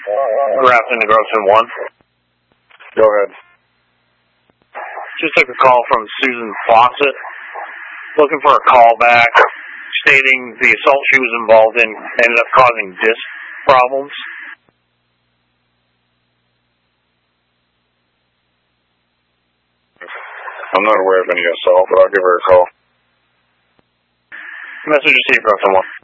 Grafton to Groveton 1. Go ahead. Just took a call from Susan Fawcett, looking for a call back, stating the assault she was involved in ended up causing disc problems. I'm not aware of any assault, but I'll give her a call. Message received, Groveton 1.